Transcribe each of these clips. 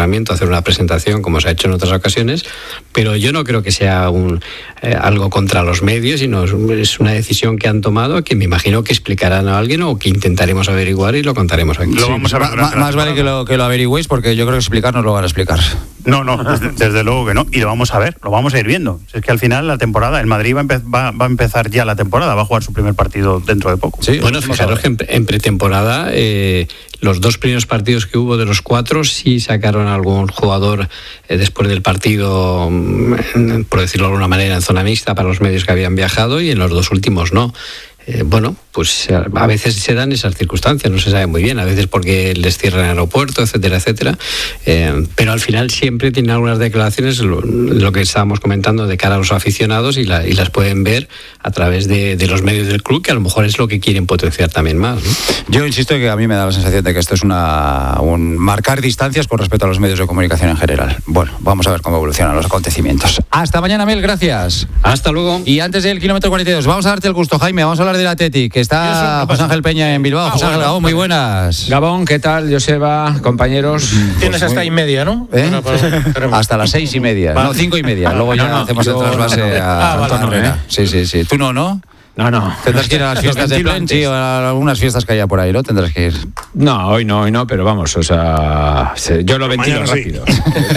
entrenamiento, hacer una presentación como se ha hecho en otras ocasiones, pero yo no creo que sea algo contra los medios, sino es una decisión que han tomado, que me imagino que explicarán a alguien o que intentaremos averiguar y lo contaremos aquí. Lo vamos a ver más vale que lo averigüéis, porque yo creo que explicar nos lo van a explicar. No, desde luego que no. Y lo vamos a ver, lo vamos a ir viendo. Es que al final la temporada, el Madrid va a empezar ya la temporada, va a jugar su primer partido dentro de poco. Sí, bueno, fijaros que en pretemporada los 2 primeros partidos que hubo de los 4 sí sacaron a algún jugador después del partido, por decirlo de alguna manera, en zona mixta para los medios que habían viajado, y en los 2 últimos no. Bueno, pues a veces se dan esas circunstancias, no se sabe muy bien, a veces porque les cierran el aeropuerto, etcétera, etcétera, pero al final siempre tienen algunas declaraciones, lo que estábamos comentando, de cara a los aficionados, y las pueden ver a través de los medios del club, que a lo mejor es lo que quieren potenciar también más, ¿no? Yo insisto que a mí me da la sensación de que esto es un marcar distancias con respecto a los medios de comunicación en general. Bueno, vamos a ver cómo evolucionan los acontecimientos. Hasta mañana, Mel, gracias. Hasta luego. Y antes del kilómetro 42, vamos a darte el gusto, Jaime, vamos a hablar del Athletic, que está José Ángel Peña en Bilbao. José Ángel, Gabón, muy buenas. Gabón, ¿qué tal, Joseba, compañeros? Tienes hasta 1:30, ¿no? Hasta las 6:30, no, 5:30. Luego ya hacemos el trasvase a Antonio Herrera. Sí. ¿Tú no? No. Tendrás que ir a las fiestas de Plenty o a algunas fiestas que haya por ahí, ¿no? Tendrás que ir. No, hoy no, pero vamos, o sea, yo lo ventilo rápido.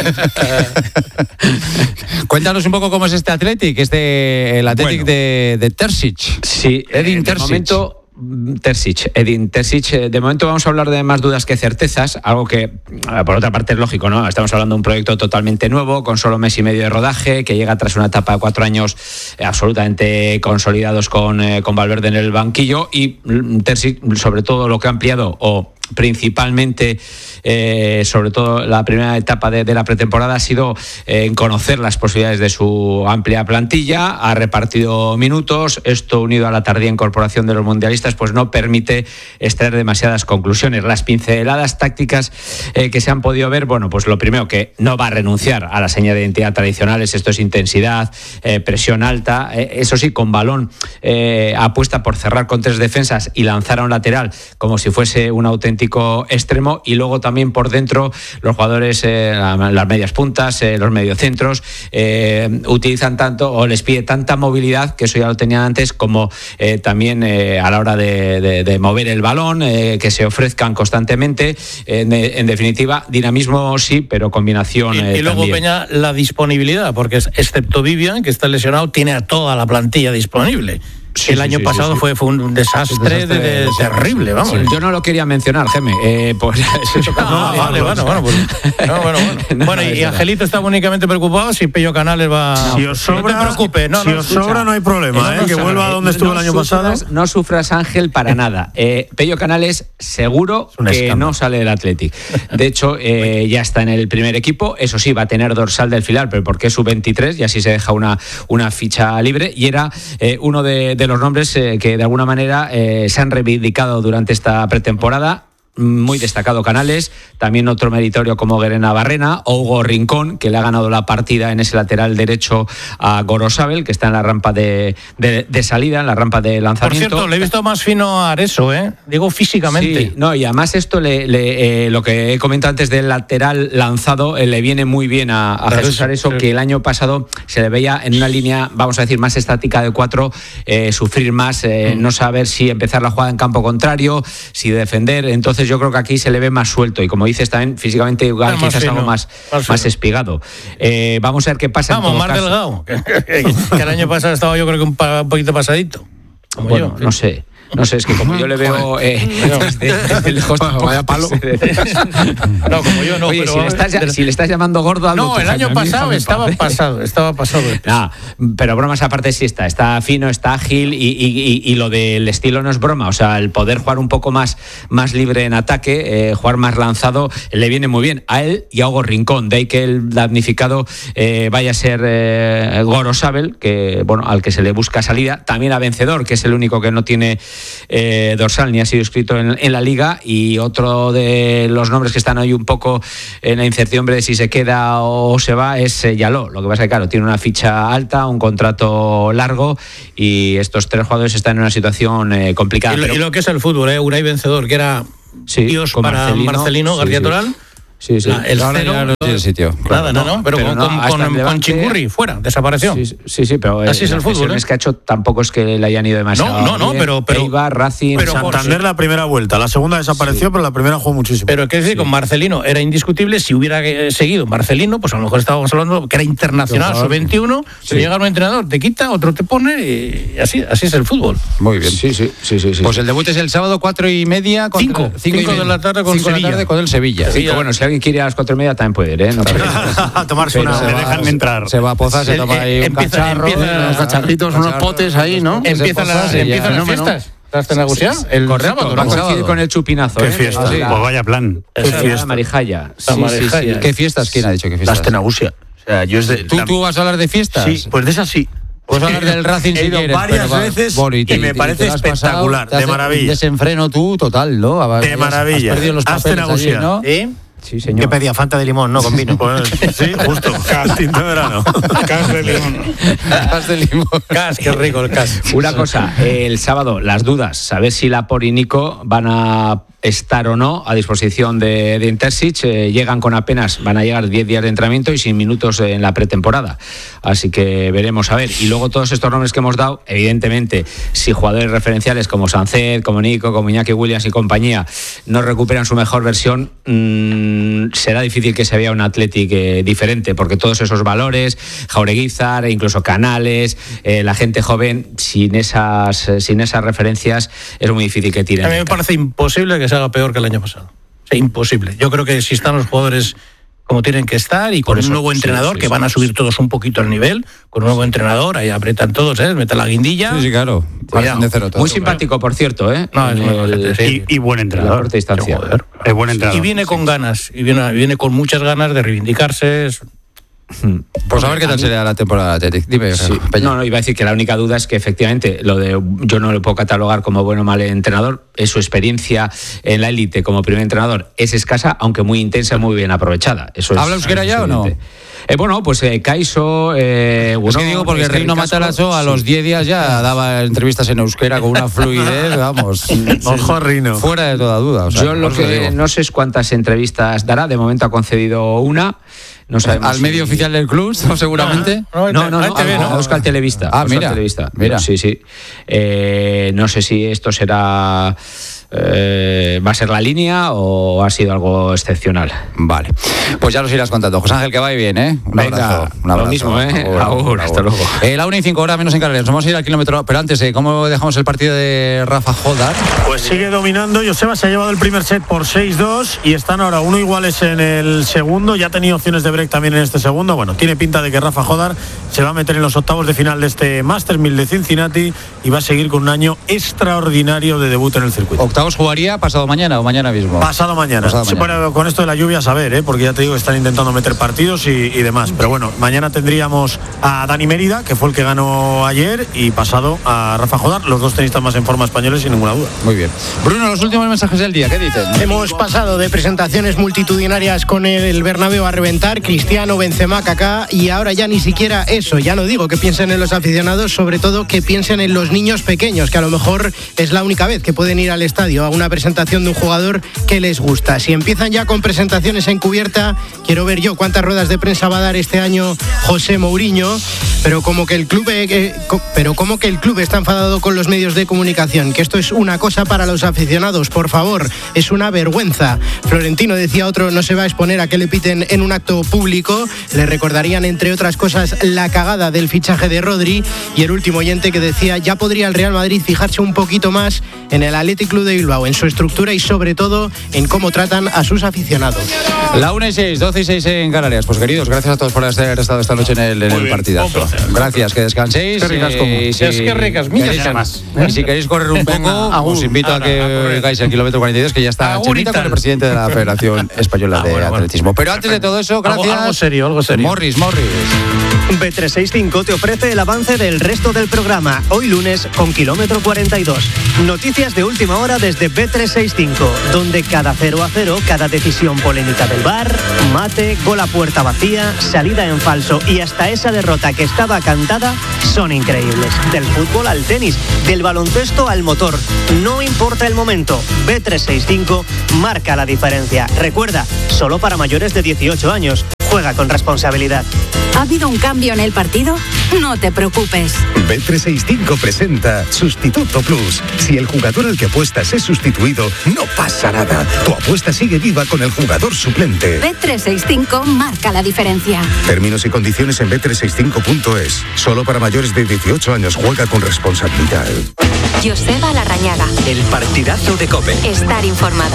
Cuéntanos un poco cómo es este Athletic, el Athletic de Terzic. Sí, Edin Terzic. Edin Terzic. De momento vamos a hablar de más dudas que certezas, algo que, por otra parte, es lógico, ¿no? Estamos hablando de un proyecto totalmente nuevo, con solo 1 mes y medio de rodaje, que llega tras una etapa de 4 años absolutamente consolidados con Valverde en el banquillo, y Terzic, sobre todo lo que ha ampliado, o principalmente, sobre todo la primera etapa de la pretemporada, ha sido en conocer las posibilidades de su amplia plantilla. Ha repartido minutos. Esto, unido a la tardía incorporación de los mundialistas, pues no permite extraer demasiadas conclusiones. Las pinceladas tácticas que se han podido ver, bueno, pues lo primero, que no va a renunciar a la seña de identidad tradicionales. Esto es intensidad, presión alta, eso sí, con balón, apuesta por cerrar con 3 defensas y lanzar a un lateral como si fuese un auténtico extremo, y luego también por dentro los jugadores, las medias puntas, los mediocentros, utilizan tanto, o les pide tanta movilidad, que eso ya lo tenían antes, como también a la hora de mover el balón, que se ofrezcan constantemente. En definitiva, dinamismo sí, pero combinación y luego también. Peña, la disponibilidad, porque excepto Vivian, que está lesionado, tiene a toda la plantilla disponible. Sí, el año pasado fue un desastre, terrible, vamos. Sí, yo no lo quería mencionar, Geme. Pues, bueno, y Angelito estaba únicamente preocupado si Pello Canales va. Si os sobra, no te preocupes, si os sobra no hay problema, que vuelva a donde estuvo el año pasado. No sufras, Ángel, para nada. Pello Canales seguro que no sale del Athletic. De hecho, ya está en el primer equipo. Eso sí, va a tener dorsal del filial, pero porque es sub-23 y así se deja una ficha libre. Y era uno de los nombres que de alguna manera se han reivindicado durante esta pretemporada. Muy destacado Canales, también otro meritorio como Guerena Barrena, o Hugo Rincón, que le ha ganado la partida en ese lateral derecho a Gorosabel, que está en la rampa de salida, en la rampa de lanzamiento. Por cierto, le he visto más fino a Areso, digo físicamente. Sí, no, y además esto lo que he comentado antes del lateral lanzado, le viene muy bien a Jesús Areso, que el año pasado se le veía en una línea, vamos a decir, más estática de 4, sufrir más, no saber si empezar la jugada en campo contrario, si defender. Entonces yo creo que aquí se le ve más suelto, y como dices también físicamente igual quizás algo más espigado. Vamos a ver qué pasa. Vamos, más delgado, que el año pasado estaba yo creo que un poquito pasadito. Bueno, no sé, es que como yo le veo desde lejos, vaya palo. No, como yo no. Oye, pero si le estás llamando gordo, no, el año pasado estaba pasado. Nah, pero bromas aparte, sí está fino, está ágil, y lo del estilo no es broma. O sea, el poder jugar un poco más libre en ataque, jugar más lanzado, le viene muy bien a él y a Hugo Rincón. De ahí que el damnificado vaya a ser Gorosabel, que al que se le busca salida. También a Vencedor, que es el único que no tiene dorsal ni ha sido inscrito en la liga, y otro de los nombres que están hoy un poco en la incertidumbre de si se queda o se va es Yaló. Lo que pasa es que claro, tiene una ficha alta, un contrato largo, y estos 3 jugadores están en una situación complicada. Y lo que es el fútbol, Unai Vencedor, que era Dios para Marcelino García Toral. Sí, sí. El Ahora cero, ya no tiene sitio. Nada, no, pero con Chingurri fuera, desapareció. Sí, pero así es el fútbol. Que ha hecho tampoco es que le hayan ido demasiado. No, pero Eibar, Racing, pero Santander la primera vuelta, la segunda desapareció, pero la primera jugó muchísimo. Pero que decir, con Marcelino era indiscutible. Si hubiera seguido Marcelino, pues a lo mejor estábamos hablando que era internacional, sub-21. Si llega un entrenador, te quita, otro te pone, y así es el fútbol. Muy bien. Sí. Pues el debut es el sábado 4:30. 5 de la tarde con el Sevilla. Bueno, si alguien quiere a las 4:30 también puede ir, ¿eh? No a tomarse una. Le dejan entrar. Se va a Pozas, se toma ahí un cacharro. Unos cacharritos, unos potes ahí, ¿no? Empiezan las fiestas. ¿Estás en Agustín? El sábado, va a coincidir con el chupinazo. Qué fiesta. Pues vaya plan. Qué fiesta. Marijaya. Sí. ¿Qué fiestas? ¿Quién ha dicho qué fiestas? Las Tenagusia. O sea, yo es de. ¿Tú vas a hablar de fiestas? Sí, pues de esas sí. Puedes hablar del Racing si quieres. Varias veces y me parece espectacular, de maravilla. Un desenfreno tú total, ¿no? De maravilla. Has perdido los papeles ayer, ¿no? Sí, señor. Yo pedía Fanta de limón, no con vino. Pues, sí, justo. Tinto de verano. Cas de limón. Cas de limón. Cas, qué rico el cas. Una cosa, el sábado, las dudas. ¿Sabes si Laporte y Nico van a estar o no a disposición de Intersic? Llegan con van a llegar 10 días de entrenamiento y sin minutos en la pretemporada. Así que veremos a ver. Y luego todos estos nombres que hemos dado, evidentemente, si jugadores referenciales como Sánchez, como Nico, como Iñaki Williams y compañía no recuperan su mejor versión, será difícil que se vea un Athletic diferente, porque todos esos valores, Jaureguizar, incluso Canales, la gente joven, sin esas referencias, es muy difícil que tiren. A mí me parece imposible que se haga peor que el año pasado. O sea, imposible. Yo creo que si están los jugadores como tienen que estar y con un nuevo entrenador, que van a subir todos un poquito el nivel, con un nuevo entrenador, ahí apretan todos, meten la guindilla. Sí, claro. Muy simpático, por cierto, No, es y buen entrenador. Es buen entrenador. Y viene con ganas, y viene con muchas ganas de reivindicarse. Pues a ver qué tal será la temporada de Athletic. Dime, Peña. No, iba a decir que la única duda es que efectivamente yo no lo puedo catalogar como bueno o mal entrenador. Su experiencia en la élite como primer entrenador es escasa, aunque muy intensa, muy bien aprovechada. ¿Habla euskera ya o no? Bueno, pues Kaiso... es que digo, porque Reino Matarazzo a los 10 días ya daba entrevistas en euskera con una fluidez, vamos. Ojo, Rino. Fuera de toda duda. O sea, yo lo que no sé es cuántas entrevistas dará. De momento ha concedido una. No sabemos al medio oficial del club, seguramente. No, a Euskal Televista. Mira. Sí. No sé si esto será... va a ser la línea o ha sido algo excepcional. Vale, pues ya nos irás contando. José Ángel, que vaya bien, ¿eh? Un abrazo. Lo mismo, hasta luego. La 1:05, hora menos en Canarias. Nos vamos a ir al kilómetro. Pero antes, ¿cómo dejamos el partido de Rafa Jodar? Pues sigue dominando. Joseba se ha llevado el primer set por 6-2 y están ahora 1 iguales en el segundo. Ya ha tenido opciones de break también en este segundo. Bueno, tiene pinta de que Rafa Jodar se va a meter en los octavos de final de este Masters 1000 de Cincinnati y va a seguir con un año extraordinario de debut en el circuito. ¿Octavos jugaría pasado mañana o mañana mismo? Pasado mañana. Sí, pero con esto de la lluvia, a saber, porque ya te digo que están intentando meter partidos y demás. Pero bueno, mañana tendríamos a Dani Mérida, que fue el que ganó ayer, y pasado a Rafa Jodar, los dos tenistas más en forma españoles, sin ninguna duda. Muy bien. Bruno, los últimos mensajes del día, ¿qué dicen? Hemos pasado de presentaciones multitudinarias con el Bernabéu a reventar, Cristiano, Benzema, Kaká, y ahora ya ni siquiera eso. Ya no digo que piensen en los aficionados, sobre todo que piensen en los niños pequeños, que a lo mejor es la única vez que pueden ir al estadio a una presentación de un jugador que les gusta. Si empiezan ya con presentaciones en cubierta, quiero ver yo cuántas ruedas de prensa va a dar este año José Mourinho, pero como que el club está enfadado con los medios de comunicación, que esto es una cosa para los aficionados, por favor, es una vergüenza. Florentino, decía otro, no se va a exponer a que le piten en un acto público. Le recordarían, entre otras cosas, la cagada del fichaje de Rodri, y el último oyente que decía, ya podría el Real Madrid fijarse un poquito más en el Athletic Club de Bilbao, en su estructura y sobre todo en cómo tratan a sus aficionados. La 1:06, 12:06 en Canarias. Pues queridos, gracias a todos por haber estado esta noche en el partidazo. Gracias, que descanséis. Qué ricas más. Y si queréis correr un poco, os invito a que hagáis el kilómetro 42, que ya está Chemita con el presidente de la Federación Española de Atletismo. Pero antes de todo eso, gracias. Algo serio. Morris. Bet365 te ofrece el avance del resto del programa, hoy lunes con kilómetro 42. Noticias de última hora desde Bet365, donde cada 0-0, cada decisión polémica del VAR, mate, gol a puerta vacía, salida en falso y hasta esa derrota que estaba cantada son increíbles. Del fútbol al tenis, del baloncesto al motor, no importa el momento, Bet365 marca la diferencia. Recuerda, solo para mayores de 18 años. Juega con responsabilidad. ¿Ha habido un cambio en el partido? No te preocupes. Bet365 presenta Sustituto Plus. Si el jugador al que apuestas es sustituido, no pasa nada. Tu apuesta sigue viva con el jugador suplente. Bet365 marca la diferencia. Términos y condiciones en bet365.es. Solo para mayores de 18 años. Juega con responsabilidad. Joseba Larrañaga. El partidazo de COPE. Estar informado.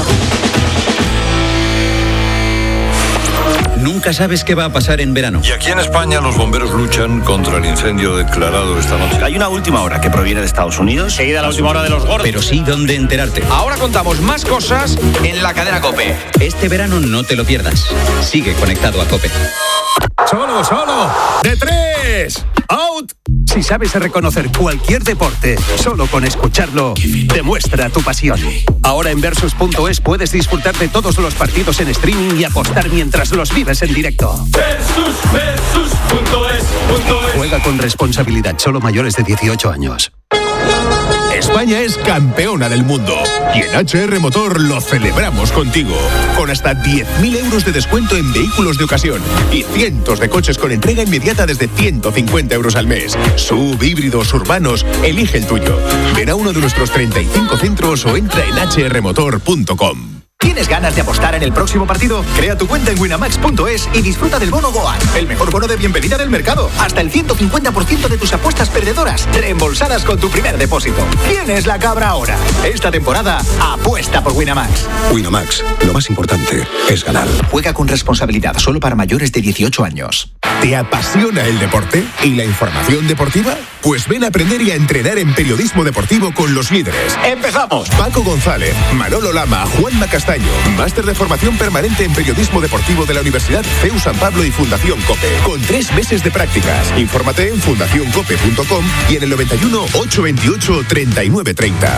Nunca sabes qué va a pasar en verano. Y aquí en España los bomberos luchan contra el incendio declarado esta noche. Hay una última hora que proviene de Estados Unidos. Seguida la última hora de los gordos. Pero sí dónde enterarte. Ahora contamos más cosas en la cadena COPE. Este verano no te lo pierdas. Sigue conectado a COPE. Solo. ¡De 3! ¡Out! Si sabes reconocer cualquier deporte, solo con escucharlo, demuestra tu pasión. Ahora en Versus.es puedes disfrutar de todos los partidos en streaming y apostar mientras los vives en directo. Versus.es. Juega con responsabilidad, solo mayores de 18 años. España es campeona del mundo y en HR Motor lo celebramos contigo, con hasta 10.000 euros de descuento en vehículos de ocasión y cientos de coches con entrega inmediata desde 150 euros al mes. SUV, híbridos, urbanos, elige el tuyo. Ven a uno de nuestros 35 centros o entra en hrmotor.com. ¿Tienes ganas de apostar en el próximo partido? Crea tu cuenta en winamax.es y disfruta del bono Goal, el mejor bono de bienvenida del mercado. Hasta el 150% de tus apuestas perdedoras reembolsadas con tu primer depósito. ¿Quién es la cabra ahora? Esta temporada, apuesta por Winamax. Winamax, lo más importante es ganar. Juega con responsabilidad, solo para mayores de 18 años. ¿Te apasiona el deporte y la información deportiva? Pues ven a aprender y a entrenar en periodismo deportivo con los líderes. ¡Empezamos! Paco González, Manolo Lama, Juanma Castaño. Máster de formación permanente en periodismo deportivo de la Universidad CEU San Pablo y Fundación COPE. Con 3 meses de prácticas. Infórmate en fundacioncope.com y en el 91 828 3930.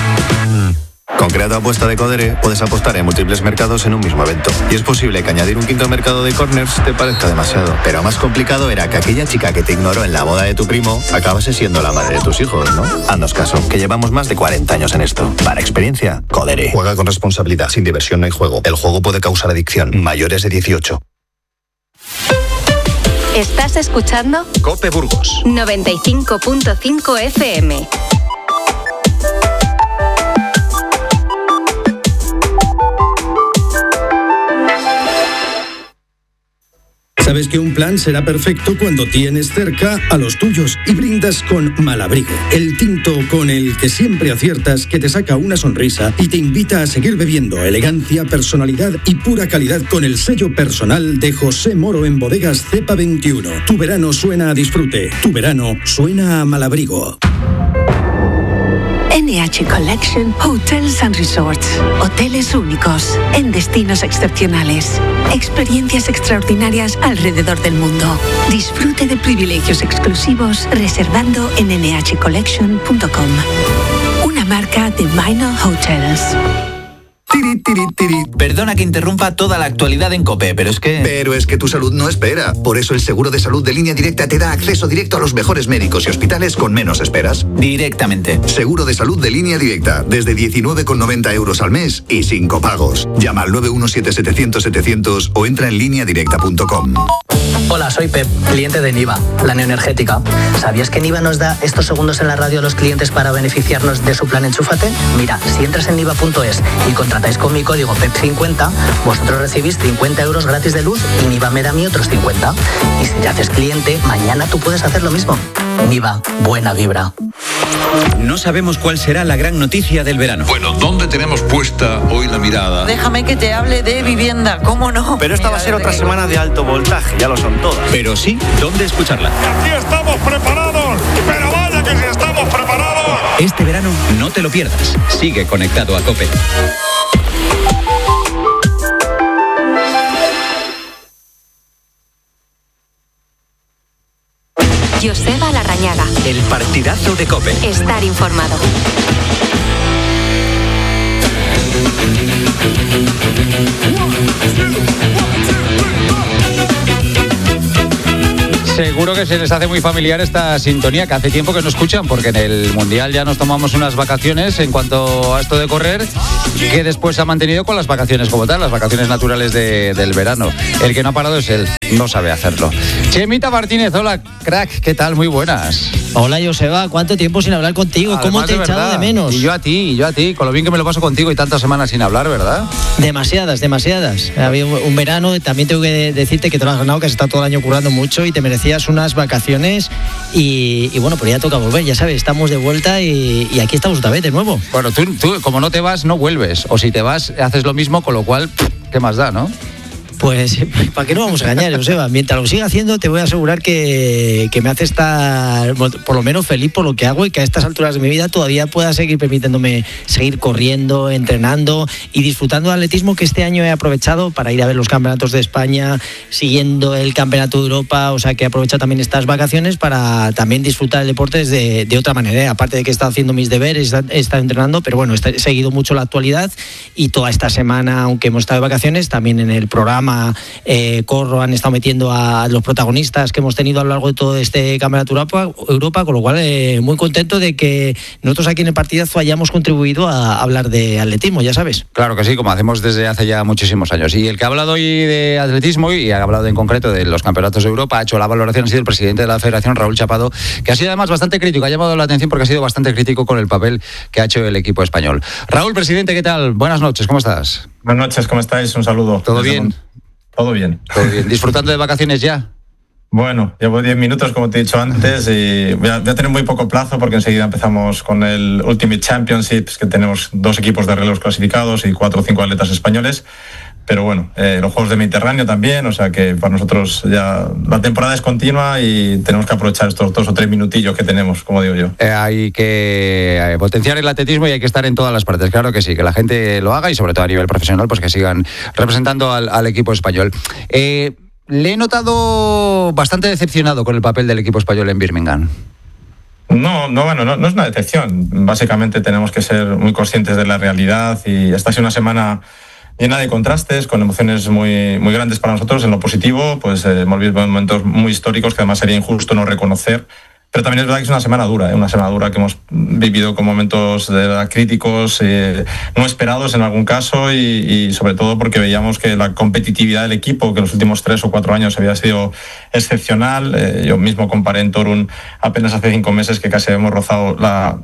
Con Crea tu apuesta de Codere puedes apostar en múltiples mercados en un mismo evento. Y es posible que añadir un quinto mercado de corners te parezca demasiado. Pero más complicado era que aquella chica que te ignoró en la boda de tu primo acabase siendo la madre de tus hijos, ¿no? Haznos caso, que llevamos más de 40 años en esto. Para experiencia, Codere. Juega con responsabilidad. Sin diversión no hay juego. El juego puede causar adicción. Mayores de 18. ¿Estás escuchando? COPE Burgos 95.5 FM. Sabes que un plan será perfecto cuando tienes cerca a los tuyos y brindas con Malabrigo, el tinto con el que siempre aciertas, que te saca una sonrisa y te invita a seguir bebiendo. Elegancia, personalidad y pura calidad con el sello personal de José Moro en Bodegas Cepa 21. Tu verano suena a disfrute, tu verano suena a Malabrigo. NH Collection Hotels and Resorts. Hoteles únicos, en destinos excepcionales. Experiencias extraordinarias alrededor del mundo. Disfrute de privilegios exclusivos reservando en nhcollection.com. Una marca de Minor Hotels. Perdona que interrumpa toda la actualidad en COPE, pero es que tu salud no espera. Por eso el seguro de salud de Línea Directa te da acceso directo a los mejores médicos y hospitales con menos esperas. Directamente. Seguro de salud de Línea Directa, desde 19,90 euros al mes y sin copagos. Llama al 917-700-700 o entra en lineadirecta.com. Hola, soy Pep, cliente de Niva, la neoenergética. ¿Sabías que Niva nos da estos segundos en la radio a los clientes para beneficiarnos de su plan Enchúfate? Mira, si entras en niva.es y contratáis con mi código PEP50, vosotros recibís 50 euros gratis de luz y Niva me da a mí otros 50. Y si te haces cliente, mañana tú puedes hacer lo mismo. Niva, buena vibra. No sabemos cuál será la gran noticia del verano. Bueno, ¿dónde tenemos puesta hoy la mirada? Déjame que te hable de vivienda, ¿cómo no? Pero esta va a ser otra semana de alto voltaje, ya lo son todas. Pero sí, ¿dónde escucharla? ¡Aquí estamos preparados! ¡Pero vaya que sí estamos preparados! Este verano no te lo pierdas. Sigue conectado a COPE. Joseba Larrañaga. El partidazo de COPE. Estar informado. Seguro que se les hace muy familiar esta sintonía, que hace tiempo que no escuchan, porque en el Mundial ya nos tomamos unas vacaciones en cuanto a esto de correr, que después se ha mantenido con las vacaciones como tal, las vacaciones naturales del verano. El que no ha parado es él, no sabe hacerlo. Chemita Martínez, hola, crack, ¿qué tal? Muy buenas. Hola, Joseba, ¿cuánto tiempo sin hablar contigo? Además, ¿cómo te he echado de menos? Y yo a ti, con lo bien que me lo paso contigo y tantas semanas sin hablar, ¿verdad? Demasiadas. Había un verano, también tengo que decirte que te lo has ganado, que has estado todo el año currando mucho y te merecías unas vacaciones y bueno, pero ya toca volver, ya sabes, estamos de vuelta y aquí estamos otra vez de nuevo. Bueno, tú como no te vas, no vuelves, o si te vas, haces lo mismo, con lo cual, ¿qué más da, no? Pues, ¿para qué no vamos a engañar, Joseba? Mientras lo siga haciendo, te voy a asegurar que me hace estar, por lo menos, feliz por lo que hago y que a estas alturas de mi vida todavía pueda seguir permitiéndome seguir corriendo, entrenando y disfrutando del atletismo, que este año he aprovechado para ir a ver los campeonatos de España, siguiendo el campeonato de Europa, o sea que he aprovechado también estas vacaciones para también disfrutar el deporte de otra manera, aparte de que he estado haciendo mis deberes, he estado entrenando, pero bueno, he seguido mucho la actualidad y toda esta semana, aunque hemos estado de vacaciones, también en el programa Corro han estado metiendo a los protagonistas que hemos tenido a lo largo de todo este campeonato Europa, con lo cual muy contento de que nosotros aquí en el partidazo hayamos contribuido a hablar de atletismo, ya sabes. Claro que sí, como hacemos desde hace ya muchísimos años. Y el que ha hablado hoy de atletismo y ha hablado en concreto de los campeonatos de Europa, ha hecho la valoración, ha sido el presidente de la Federación, Raúl Chapado, que ha sido además bastante crítico, ha llamado la atención porque ha sido bastante crítico con el papel que ha hecho el equipo español. Raúl, presidente, ¿qué tal? Buenas noches, ¿cómo estás? Buenas noches, ¿cómo estáis? Un saludo. ¿Todo bien? Todo bien. ¿Disfrutando de vacaciones ya? Bueno, llevo 10 minutos, como te he dicho antes, y voy a tener muy poco plazo porque enseguida empezamos con el Ultimate Championships, que tenemos 2 equipos de relevos clasificados y 4 o 5 atletas españoles. Pero bueno, los Juegos del Mediterráneo también, o sea que para nosotros ya la temporada es continua y tenemos que aprovechar estos 2 o 3 minutillos que tenemos, como digo yo. Hay que potenciar el atletismo y hay que estar en todas las partes, claro que sí, que la gente lo haga y sobre todo a nivel profesional, pues que sigan representando al equipo español. Le he notado bastante decepcionado con el papel del equipo español en Birmingham. No es una decepción. Básicamente tenemos que ser muy conscientes de la realidad y esta ha sido una semana llena de contrastes, con emociones muy, muy grandes para nosotros. En lo positivo, pues hemos vivido momentos muy históricos que además sería injusto no reconocer. Pero también es verdad que es una semana dura que hemos vivido con momentos críticos, no esperados en algún caso y sobre todo porque veíamos que la competitividad del equipo, que en los últimos 3 o 4 años había sido excepcional. Yo mismo comparé en Torun apenas hace 5 meses que casi hemos rozado la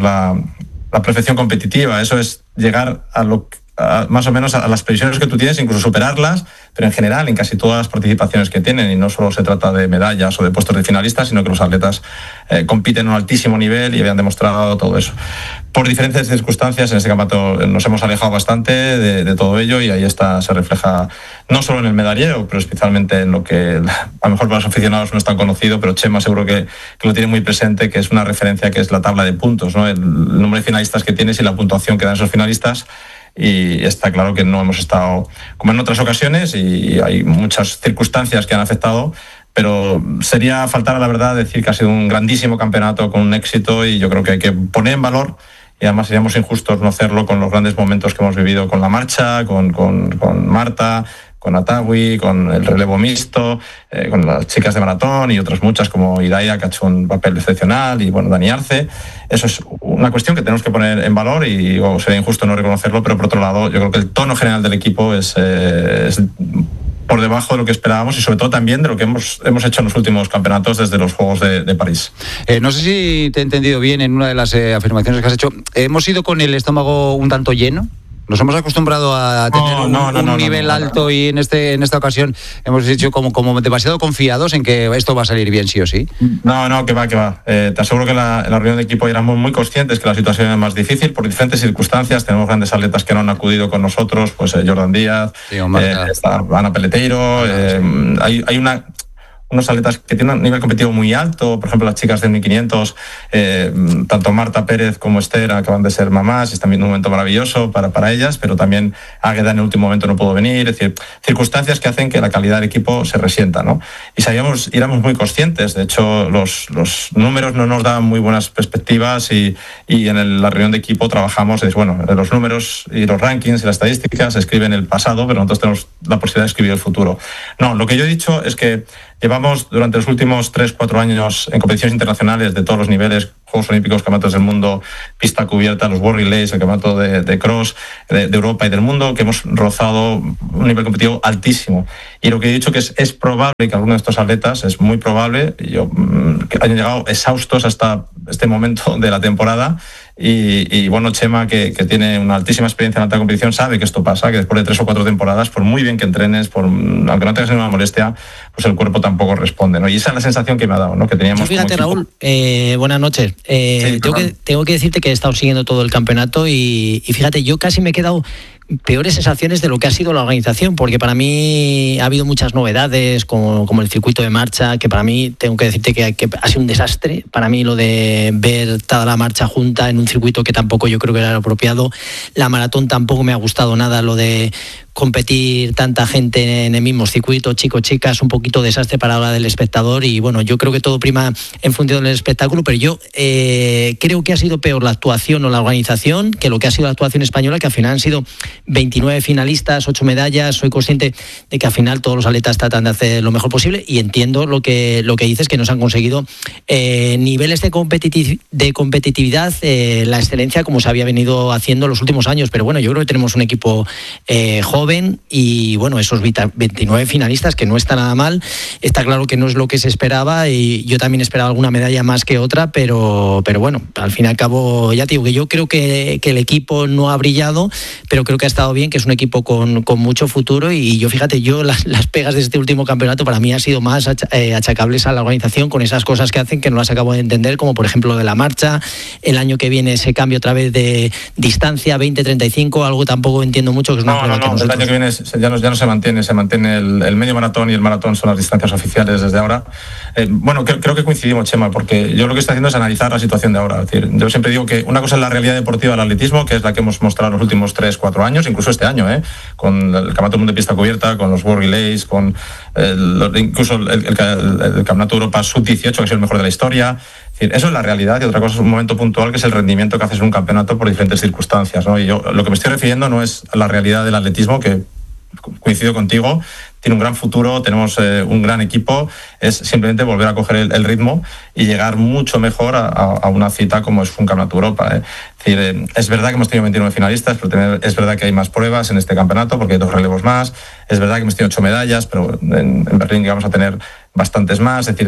perfección competitiva. Eso es llegar más o menos a las previsiones que tú tienes, incluso superarlas, pero en general en casi todas las participaciones que tienen, y no solo se trata de medallas o de puestos de finalistas, sino que los atletas compiten a un altísimo nivel y habían demostrado todo eso. Por diferentes circunstancias en este campeonato nos hemos alejado bastante de todo ello y ahí se refleja no solo en el medallero, pero especialmente en lo que a lo mejor para los aficionados no es tan conocido, pero Chema seguro que lo tiene muy presente, que es una referencia que es la tabla de puntos, ¿no? El número de finalistas que tienes y la puntuación que dan esos finalistas. Y está claro que no hemos estado como en otras ocasiones y hay muchas circunstancias que han afectado, pero sería faltar a la verdad decir que ha sido un grandísimo campeonato con un éxito y yo creo que hay que poner en valor, y además seríamos injustos no hacerlo con los grandes momentos que hemos vivido con la marcha, con Marta, con Atawi, con el relevo mixto, con las chicas de maratón y otras muchas como Idaia, que ha hecho un papel excepcional, y bueno, Dani Arce. Eso es una cuestión que tenemos que poner en valor y sería injusto no reconocerlo, pero por otro lado yo creo que el tono general del equipo es por debajo de lo que esperábamos y sobre todo también de lo que hemos hecho en los últimos campeonatos desde los Juegos de París. No sé si te he entendido bien en una de las afirmaciones que has hecho. ¿Hemos ido con el estómago un tanto lleno? Nos hemos acostumbrado a tener un nivel alto y en esta ocasión hemos dicho como demasiado confiados en que esto va a salir bien sí o sí. No, que va. Te aseguro que en la reunión de equipo éramos muy conscientes que la situación es más difícil por diferentes circunstancias. Tenemos grandes atletas que no han acudido con nosotros, pues Jordan Díaz, está Ana Peleteiro. Hay unos atletas que tienen un nivel competitivo muy alto, por ejemplo las chicas del 1500, tanto Marta Pérez como Esther acaban de ser mamás y están viendo un momento maravilloso para ellas, pero también Águeda en el último momento no pudo venir, es decir, circunstancias que hacen que la calidad del equipo se resienta, ¿no? Y éramos muy conscientes, de hecho los números no nos daban muy buenas perspectivas y en la reunión de equipo trabajamos, los números y los rankings y las estadísticas escriben el pasado, pero nosotros tenemos la posibilidad de escribir el futuro. No, lo que yo he dicho es que llevamos durante los últimos 3-4 años en competiciones internacionales de todos los niveles, Juegos Olímpicos, Campeonatos del Mundo, pista cubierta, los World Relays, el Campeonato de Cross de Europa y del mundo, que hemos rozado un nivel competitivo altísimo. Y lo que he dicho que es probable que alguno de estos atletas, es muy probable, que hayan llegado exhaustos hasta este momento de la temporada. Y bueno, Chema, que tiene una altísima experiencia en alta competición, sabe que esto pasa, que después de 3 o 4 temporadas, por muy bien que entrenes, aunque no tengas ninguna molestia, pues el cuerpo tampoco responde, ¿no? Y esa es la sensación que me ha dado, ¿no? Que teníamos. Fíjate, Raúl, buenas noches. Tengo que decirte que he estado siguiendo todo el campeonato y fíjate, yo casi me he quedado peores sensaciones de lo que ha sido la organización, porque para mí ha habido muchas novedades, como el circuito de marcha, que para mí, tengo que decirte que ha sido un desastre. Para mí lo de ver toda la marcha junta en un circuito que tampoco yo creo que era lo apropiado. La maratón tampoco me ha gustado nada, lo de competir tanta gente en el mismo circuito, chicos, chicas, un poquito desastre para la hora del espectador. Y bueno, yo creo que todo prima en función del espectáculo, pero yo creo que ha sido peor la actuación o la organización que lo que ha sido la actuación española, que al final han sido 29 finalistas, 8 medallas. Soy consciente de que al final todos los atletas tratan de hacer lo mejor posible y entiendo lo que dices, que nos han conseguido niveles de competitividad, la excelencia como se había venido haciendo en los últimos años. Pero bueno, yo creo que tenemos un equipo joven y bueno, esos 29 finalistas, que no está nada mal. Está claro que no es lo que se esperaba y yo también esperaba alguna medalla más que otra, pero bueno, al fin y al cabo, ya te digo que yo creo que el equipo no ha brillado, pero creo que ha estado bien, que es un equipo con mucho futuro. Y yo, fíjate, las pegas de este último campeonato para mí han sido más achacables a la organización, con esas cosas que hacen que no las acabo de entender, como por ejemplo lo de la marcha. El año que viene ese cambio otra vez de distancia 20-35, algo tampoco entiendo mucho, que es una prueba que nosotros... El año que viene ya no se mantiene el medio maratón, y el maratón son las distancias oficiales desde ahora. Bueno, creo que coincidimos, Chema, porque yo lo que estoy haciendo es analizar la situación de ahora. Es decir, yo siempre digo que una cosa es la realidad deportiva del atletismo, que es la que hemos mostrado los últimos 3-4 años, incluso este año, con el Campeonato del Mundo de pista cubierta, con los World Relays, con incluso el Campeonato de Europa Sub-18, que es el mejor de la historia. Es decir, eso es la realidad, y otra cosa es un momento puntual, que es el rendimiento que haces en un campeonato por diferentes circunstancias, ¿no? Y yo lo que me estoy refiriendo no es a la realidad del atletismo, que coincido contigo, tiene un gran futuro, tenemos un gran equipo, es simplemente volver a coger el ritmo y llegar mucho mejor a una cita como es un Campeonato de Europa. Es decir, es verdad que hemos tenido 29 finalistas, pero es verdad que hay más pruebas en este campeonato porque hay 2 relevos más, es verdad que hemos tenido 8 medallas, pero en Berlín vamos a tener bastantes más. Es decir,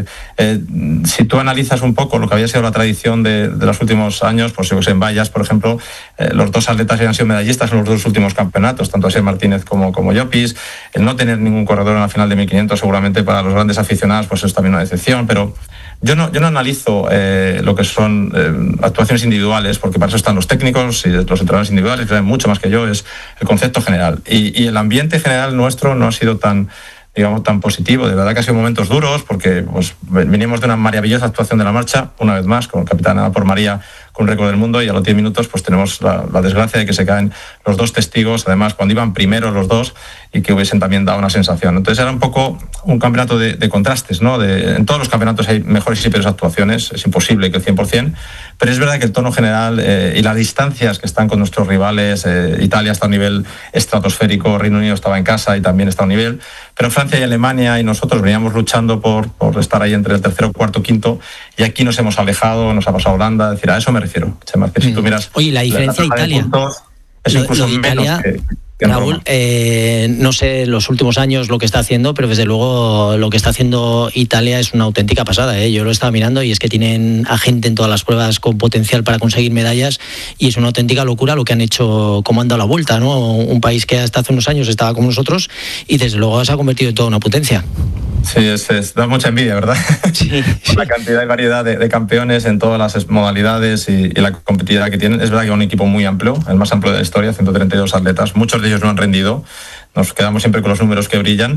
si tú analizas un poco lo que había sido la tradición de los últimos años, pues yo que sé, en vallas, por ejemplo, los 2 atletas habían sido medallistas en los 2 últimos campeonatos, tanto Asier Martínez como Llopis. El no tener ningún corredor en la final de 1500 seguramente para los grandes aficionados pues es también una decepción, pero yo no analizo lo que son actuaciones individuales, porque para eso están los técnicos y los entrenadores individuales, que saben mucho más que yo, es el concepto general. Y el ambiente general nuestro no ha sido tan positivo. De verdad que ha sido momentos duros, porque pues venimos de una maravillosa actuación de la marcha, una vez más, con capitana por María, con un récord del mundo, y a los 10 minutos pues tenemos la desgracia de que se caen los 2 testigos, además cuando iban primeros los 2, y que hubiesen también dado una sensación. Entonces era un poco un campeonato de contrastes, ¿no? En todos los campeonatos hay mejores y peores actuaciones, es imposible que el 100%, pero es verdad que el tono general y las distancias que están con nuestros rivales, Italia está a un nivel estratosférico, Reino Unido estaba en casa y también está a un nivel, pero Francia y Alemania y nosotros veníamos luchando por estar ahí entre el 3º, 4º, 5º, y aquí nos hemos alejado, nos ha pasado Holanda. Es decir, a eso me refiero, Chema, que si tú miras... Oye, la diferencia de Italia... Puntos, es incluso menos que Raúl, no sé los últimos años lo que está haciendo, pero desde luego lo que está haciendo Italia es una auténtica pasada, Yo lo he estado mirando y es que tienen a gente en todas las pruebas con potencial para conseguir medallas, y es una auténtica locura lo que han hecho, cómo han dado la vuelta, ¿no? Un país que hasta hace unos años estaba como nosotros y desde luego se ha convertido en toda una potencia. Sí, da mucha envidia, ¿verdad? Sí. La cantidad y variedad de campeones en todas las modalidades y la competitividad que tienen. Es verdad que es un equipo muy amplio, el más amplio de la historia, 132 atletas. Muchos de ellos no han rendido. Nos quedamos siempre con los números que brillan,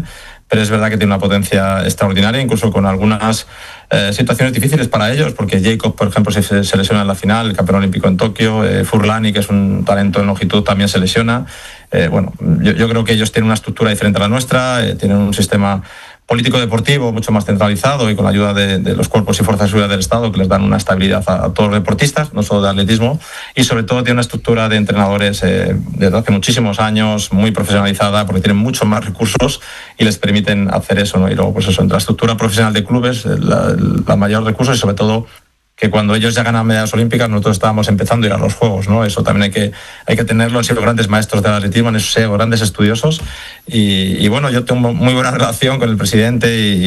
pero es verdad que tiene una potencia extraordinaria, incluso con algunas situaciones difíciles para ellos, porque Jacob, por ejemplo, se lesiona en la final, el campeón olímpico en Tokio, Furlani, que es un talento en longitud, también se lesiona. Bueno, yo creo que ellos tienen una estructura diferente a la nuestra, tienen un sistema político-deportivo mucho más centralizado y con la ayuda de los cuerpos y fuerzas de seguridad del Estado, que les dan una estabilidad a todos los deportistas, no solo de atletismo, y sobre todo tiene una estructura de entrenadores desde hace muchísimos años, muy profesionalizada, porque tienen muchos más recursos y les permiten hacer eso, ¿no? Y luego, pues eso, entre la estructura profesional de clubes, la mayor recursos y sobre todo que cuando ellos ya ganan medallas olímpicas, nosotros estábamos empezando a ir a los Juegos, ¿no? Eso también hay que tenerlo. Han sido grandes maestros del atletismo, han sido grandes estudiosos y bueno, yo tengo muy buena relación con el presidente y